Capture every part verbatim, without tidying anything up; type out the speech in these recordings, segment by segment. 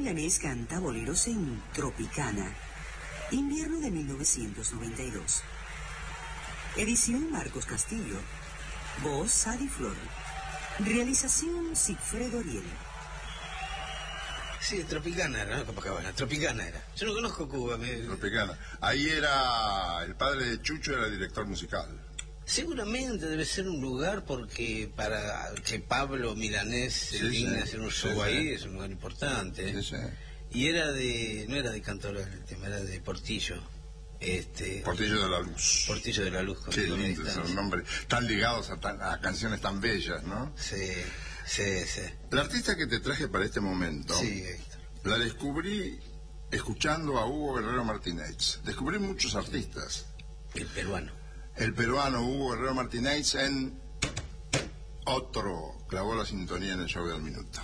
Milanés canta boleros en Tropicana, invierno de mil novecientos noventa y dos. Edición Marcos Castillo. Voz Sadi Flor. Realización Sigfredo Ariel. Sí, Tropicana era, ¿no? Copacabana, Tropicana era. Yo no conozco Cuba. Me... Tropicana. Ahí era, el padre de Chucho era el director musical. Seguramente debe ser un lugar porque para que Pablo Milanés se sí, digne sí, hacer un show sí, ahí sí. Es un lugar importante. Sí, sí. Y era de, no era de Cantoral el tema, era de Portillo. Este, Portillo de la Luz. Portillo de la Luz. Qué lindo es el nombre. Tan ligados a, tan, a canciones tan bellas, ¿no? Sí, sí, sí. La artista que te traje para este momento, sí, Héctor, la descubrí escuchando a Hugo Guerrero Martínez. Descubrí muchos artistas. El peruano. El peruano Hugo Guerrero Martínez en otro clavó la sintonía en el show del minuto.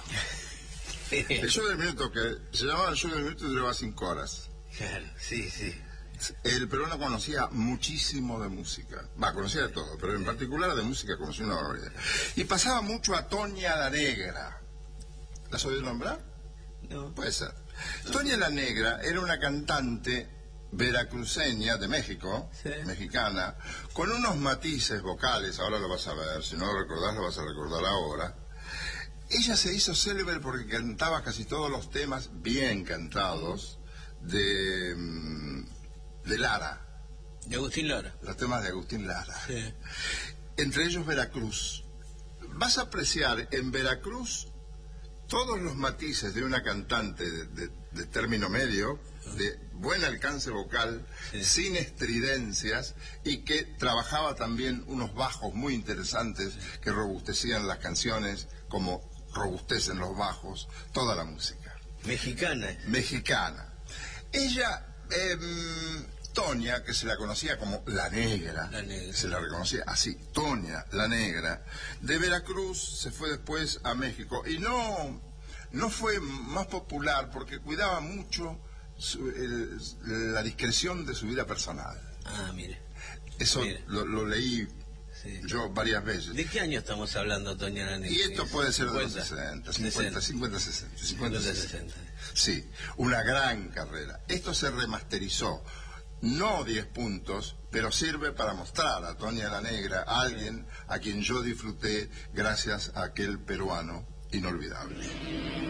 El show del minuto, que se llamaba el show del minuto y duraba cinco horas. Claro, sí, sí. El peruano conocía muchísimo de música. Va, conocía de todo, pero en particular de música conocía una barbaridad. Y pasaba mucho a Toña la Negra. ¿La has oído nombrar? No. Puede ser. Toña la Negra era una cantante veracruceña de México, sí. mexicana, con unos matices vocales, ahora lo vas a ver, si no lo recordás lo vas a recordar ahora. Ella se hizo célebre porque cantaba casi todos los temas bien cantados de, de Lara. De Agustín Lara. Los temas de Agustín Lara. Sí. Entre ellos Veracruz. Vas a apreciar en Veracruz todos los matices de una cantante de, de, de término medio, de buen alcance vocal, sí. sin estridencias, y que trabajaba también unos bajos muy interesantes que robustecían las canciones como robustecen los bajos, toda la música. Mexicana. Mexicana. Ella, eh, Toña, que se la conocía como La Negra, la Negra, se la reconocía así, Toña, La Negra, de Veracruz se fue después a México, y no, no fue más popular porque cuidaba mucho su, el, la discreción de su vida personal. Ah, mire. Eso mire. Lo, lo leí sí. yo varias veces. ¿De qué año estamos hablando, Toña La Negra? Y esto puede ser de los sesenta, cincuenta, cincuenta, sesenta. cincuenta, sesenta. Sí, una gran carrera. Esto se remasterizó. No diez puntos, pero sirve para mostrar a Toña la Negra, a alguien a quien yo disfruté gracias a aquel peruano inolvidable.